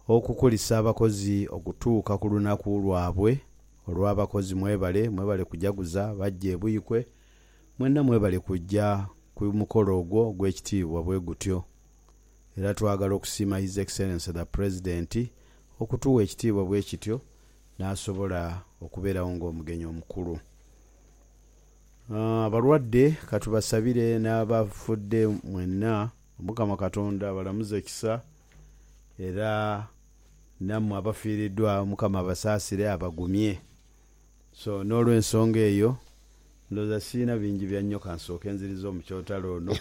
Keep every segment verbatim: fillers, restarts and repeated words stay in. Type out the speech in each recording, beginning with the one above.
okukulisa abakozi okutuuka ku lunaku lwabwe olw'abakozi. Mwebale mwebale kujaguza bajje ebuyikwe, mwenna mwebale kujja ku mukolo ogwo gw'ekitiibwa bwe gutyo. Era twagala okusiima His Excellency the President okutuwa ekitiibwa bwe kityo n'asobola okubeerawo ng'omugenyi omukulu. Abalwadde uh, katubasabire n'abafudde mwenna Mukama Katonda balamuze kisa, era nammwe abafiiriddwa Mukama abasaasire abagumye. So n'olw'ensonga eyo ndoza siina bingi bya nnyo kansooka enziriza omukyotalo ono.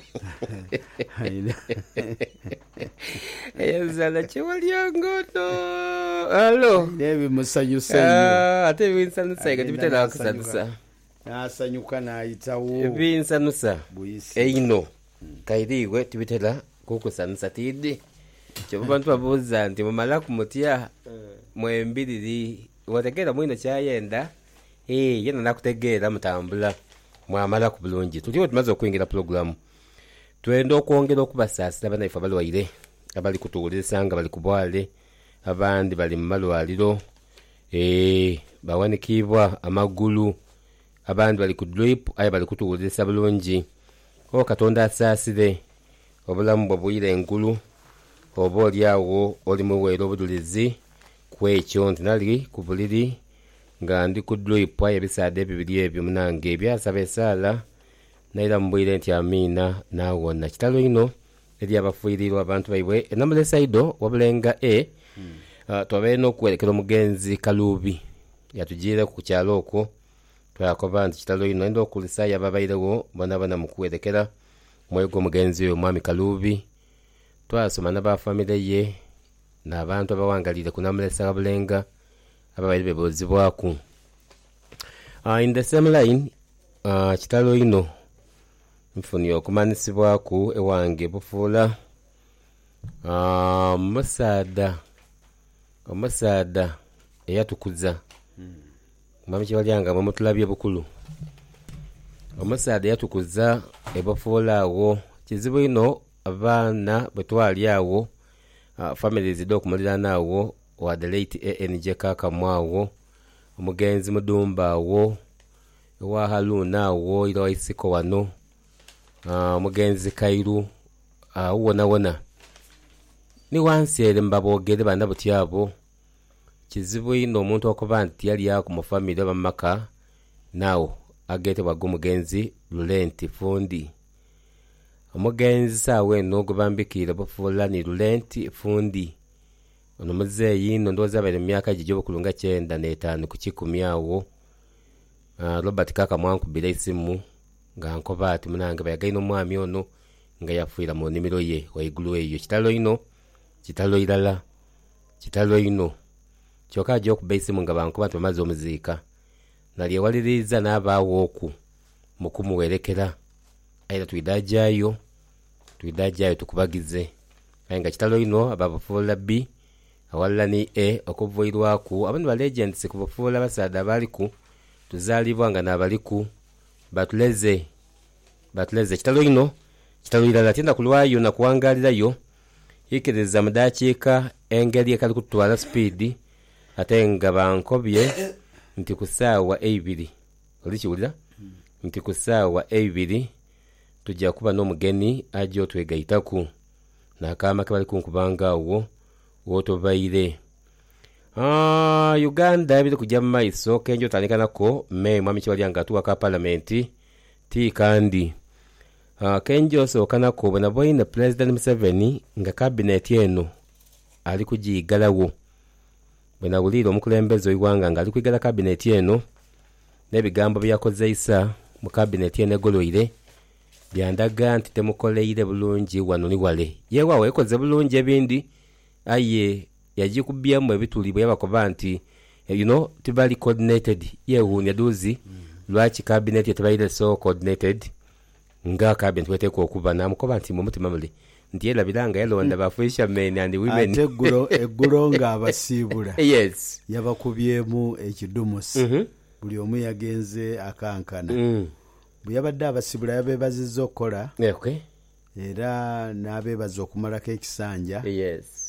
Eyazala Kyewalyongono. Alo. Nebimusanyusa nnyo. Ate ebinsanusa ega tibitera kusanusa. N'asanyuka n'ayitawo. Ebinsanusa eino kairiwe tibitera kukusanusa tidde. Kyo bantu babuuza nti mumala kumutya mwembiriri wategeera mwino kyayenda. Eh yena nakutegeera mutambula mwamala ku bulungi. Tuliwo tumaze okuyingira program. Twenda okwongera okubasaasira banaife abalwaire abali kutuwuliriza nga bali kubwale, abandi bali mu malwaliro, eh bawanikibwa amagulu, abandi bali ku drip, aye bali kutuwuliriza bulungi. O Katonda asaasire obulamu bwabuyire engulu, oba olyawo oli muweero obudulizi kwekyo nti nali ku buliri nga ndi ku drip, aye ebisaade bibiri ebyo munange ebyasaba esaala naira mubwire nti amiina naawona. Kitalo ino eri abafuirirwa abantu baiwe enamule saido wabulenga e hmm. uh, twabeera n'okwerekera omugenzi Kalubi yatugiire ku kyalo okwo, twakoba nti kitalo ino enda okulisa yababairewo bonabona mu kwerekera mwego omugenzi oyo mwami Kalubi. Twasoma n'abafamile ye n'abantu abawangalire ku namule sabulenga ababaire bebozibwaku. Uh, in the same line uh, kitalo ino mfuni okumanisibwaku ewange bufuula uh, musaada omusaada eyatukuza mm. Mwami Kyewalyanga mumutulabye bukulu. Omusaada eyatukuza ebufuula awo kizibu ino abaana bwetwali awo uh, families do okumulirana awo wa the late A N J Kakamwawo, omugenzi Mudumba awo, ewa Haluna awo ilo isiko wano, uh, omugenzi Kairu uh, wona wona ni wansere mbabogere bana butyabo. Kizibu ino omuntu okuba nti yali yako mu family abamaka nawo agete wago mugenzi Lulenti Fundi. Omugenzi sawe no gubambikira bufuula ni Lulenti Fundi. Ono muzeeyi ino ndoza bali myaka gijo kulunga kyenda n'etaano ku kikumi awo. Uh, Robert Kakamwanku bila isimu nga nkoba ati munange bayagaino omwami ono nga yafuira mu nimiro ye waigulu eyo. Kitalo ino kitalo ilala kitalo ino kyoka jo ku isimu nga bankoba ati bamaze omuziika nali ewaliriza n'abaawo oku mukumuwerekera aira tuidajayo tuidajayo tukubagize nga kitalo ino ababufuula B awalla ni E okuvuirwaku abantu ba legends kubufuula basaada abaliku tuzalibwa nga nabaliku batuleze batuleze. Kitalo ino kitalo ilala tinda kulwayo na kuwangalirayo ikireza mudakiika engeri ekali kutwala speed ate nga bankobye nti kusaawa ebiri olikiwulira nti kusaawa ebiri tujja kuba n'omugeni ajo twegaitaku nakama kabali kunkubanga awo wotobaire. Ah, Uganda bili kujja maiso kenjo tanikanako me Mwami Kyewalyanga atuwa ka parliament ti kandi uh, kenjo so kanako bana boyina President Museveni nga cabinet eno ali kujigalawo bana buliro omukulembeze oyiwanga nga ali kwigala cabinet eno nebigambo byakozeisa mu cabinet eno egoloire byandaga nti temukoleire bulungi wano ni wale yewa wekoze bulungi ebindi aye yajikubyemu ebitulibwe yabakoba nti you know tibali coordinated yehunya duzi mm. Lwaki cabinet yatabaire so coordinated nga cabinet weteko okuba namukoba nti mu mutima muli nti yela bilanga yalonda ba fishermen and women ate gulo egulo nga abasibula yes yabakubyemu ekidumusi mm -hmm. Buli omu yagenze akankana mm. Buyabadde abasibula yabebazizza okukola yeah, okay. Era nabebaza okumalako ekisanja yes